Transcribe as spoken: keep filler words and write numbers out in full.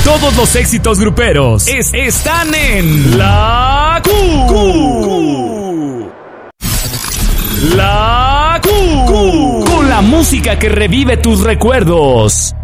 Todos los éxitos gruperos es, están en La Q. Q. La Q. Q. Con la música que revive tus recuerdos.